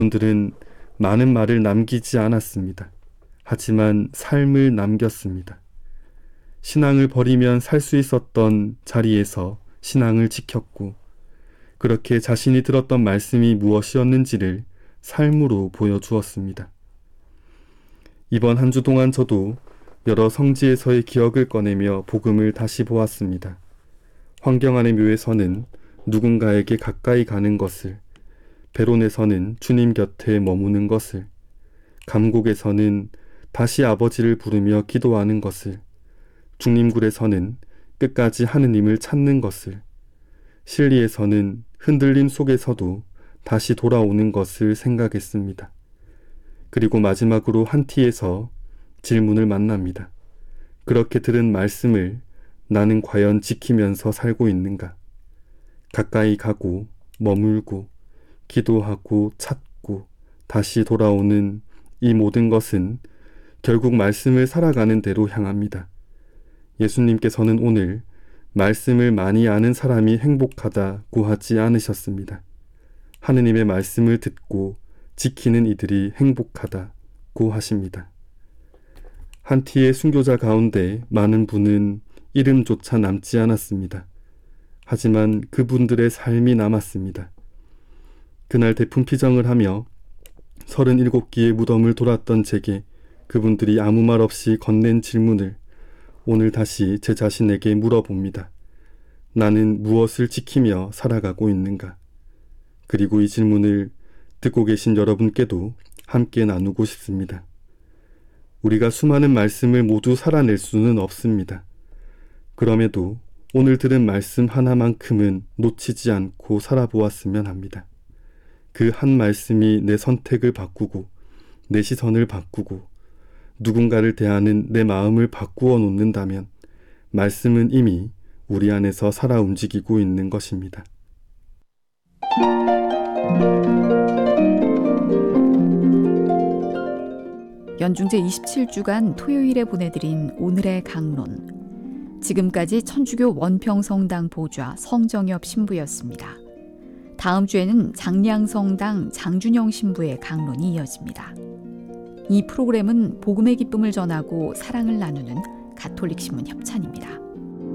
그들은 많은 말을 남기지 않았습니다. 하지만 삶을 남겼습니다. 신앙을 버리면 살 수 있었던 자리에서 신앙을 지켰고, 그렇게 자신이 들었던 말씀이 무엇이었는지를 삶으로 보여주었습니다. 이번 한 주 동안 저도 여러 성지에서의 기억을 꺼내며 복음을 다시 보았습니다. 황경안의 묘에서는 누군가에게 가까이 가는 것을, 베론에서는 주님 곁에 머무는 것을, 감곡에서는 다시 아버지를 부르며 기도하는 것을, 중림굴에서는 끝까지 하느님을 찾는 것을, 실리에서는 흔들림 속에서도 다시 돌아오는 것을 생각했습니다. 그리고 마지막으로 한티에서 질문을 만납니다. 그렇게 들은 말씀을 나는 과연 지키면서 살고 있는가? 가까이 가고 머물고 기도하고 찾고 다시 돌아오는 이 모든 것은 결국 말씀을 살아가는 대로 향합니다. 예수님께서는 오늘 말씀을 많이 아는 사람이 행복하다고 하지 않으셨습니다. 하느님의 말씀을 듣고 지키는 이들이 행복하다고 하십니다. 한티의 순교자 가운데 많은 분은 이름조차 남지 않았습니다. 하지만 그분들의 삶이 남았습니다. 그날 대풍피정을 하며 37기의 무덤을 돌았던 제게 그분들이 아무 말 없이 건넨 질문을 오늘 다시 제 자신에게 물어봅니다. 나는 무엇을 지키며 살아가고 있는가? 그리고 이 질문을 듣고 계신 여러분께도 함께 나누고 싶습니다. 우리가 수많은 말씀을 모두 살아낼 수는 없습니다. 그럼에도 오늘 들은 말씀 하나만큼은 놓치지 않고 살아보았으면 합니다. 그 한 말씀이 내 선택을 바꾸고 내 시선을 바꾸고 누군가를 대하는 내 마음을 바꾸어 놓는다면 말씀은 이미 우리 안에서 살아 움직이고 있는 것입니다. 연중제 27주간 토요일에 보내드린 오늘의 강론. 지금까지 천주교 원평성당 보좌 성정엽 신부였습니다. 다음 주에는 장량성당 장준영 신부의 강론이 이어집니다. 이 프로그램은 복음의 기쁨을 전하고 사랑을 나누는 가톨릭 신문 협찬입니다.